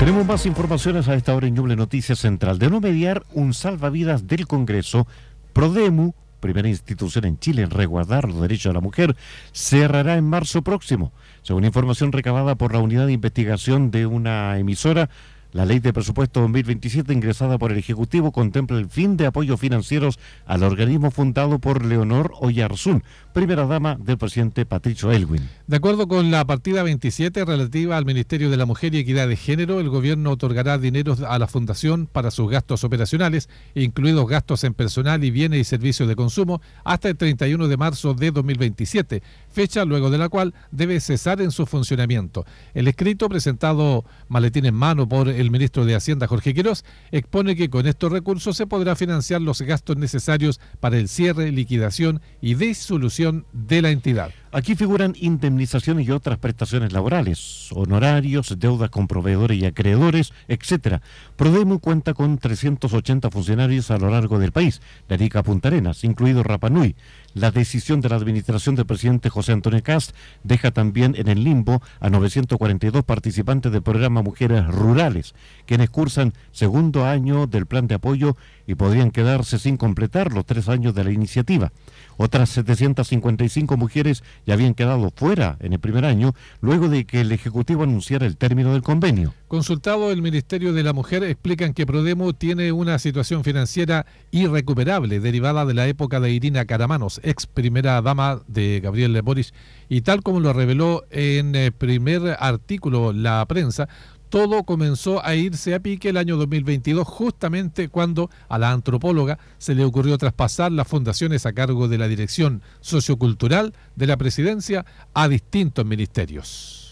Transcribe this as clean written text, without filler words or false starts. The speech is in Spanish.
Tenemos más informaciones a esta hora en Ñuble Noticias Central. De no mediar un salvavidas del Congreso, Prodemu, primera institución en Chile en resguardar los derechos de la mujer, cerrará en marzo próximo. Según información recabada por la unidad de investigación de una emisora, la ley de presupuesto 2027 ingresada por el Ejecutivo contempla el fin de apoyos financieros al organismo fundado por Leonor Oyarzún, primera dama del presidente Patricio Aylwin. De acuerdo con la partida 27 relativa al Ministerio de la Mujer y Equidad de Género, el gobierno otorgará dinero a la fundación para sus gastos operacionales, incluidos gastos en personal y bienes y servicios de consumo, hasta el 31 de marzo de 2027, fecha luego de la cual debe cesar en su funcionamiento. El escrito, presentado maletín en mano por el ministro de Hacienda, Jorge Quirós, expone que con estos recursos se podrá financiar los gastos necesarios para el cierre, liquidación y disolución de la entidad. Aquí figuran indemnizaciones y otras prestaciones laborales, honorarios, deudas con proveedores y acreedores, etc. Prodemu cuenta con 380 funcionarios a lo largo del país, de Arica a Punta Arenas, incluido Rapa Nui. La decisión de la administración del presidente José Antonio Kast deja también en el limbo a 942 participantes del programa Mujeres Rurales, quienes cursan segundo año del plan de apoyo y podrían quedarse sin completar los 3 años de la iniciativa. Otras 755 mujeres ya habían quedado fuera en el primer año, luego de que el Ejecutivo anunciara el término del convenio. Consultado el Ministerio de la Mujer, explican que Prodemu tiene una situación financiera irrecuperable derivada de la época de Irina Caramanos, ex primera dama de Gabriel Boric, y tal como lo reveló en el primer artículo la prensa, todo comenzó a irse a pique el año 2022, justamente cuando a la antropóloga se le ocurrió traspasar las fundaciones a cargo de la dirección sociocultural de la presidencia a distintos ministerios.